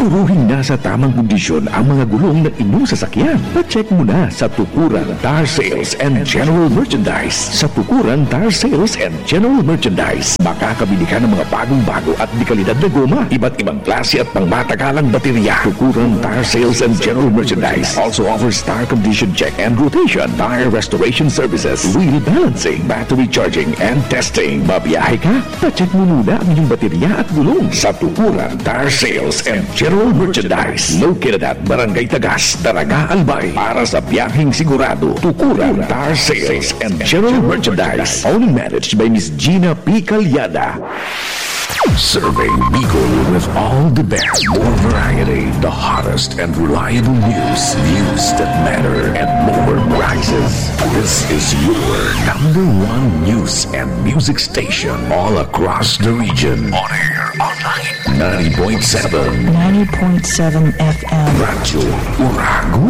Siguruhin na sa tamang kondisyon ang mga gulong ng inyong sasakyan. Pa-check mo na sa Tukuran Tire Sales and General Merchandise. Sa Tukuran Tire Sales and General Merchandise, makakabili ka ng mga bagong-bago at di kalidad na goma, iba't ibang klase at pangmatagalang baterya. Tukuran Tire Sales and General Merchandise also offers tire condition check and rotation, tire restoration services, wheel balancing, battery charging, and testing. Babiyahe ka? Pa-check mo muna ang inyong baterya at gulong sa Tukuran Tire Sales and General Merchandise. Located at Barangay Tagas, Daraga, Albay. Para sa biyaheng sigurado, Tukuran Tire Sales and General Merchandise. Owned and managed by Miss Gina P. Calyada. Serving Bicol with all the best, more variety, the hottest and reliable news that matter, and lower prices. This is your #1 news and music station all across the region. On air, online, 90.7 FM. Radyo Urago.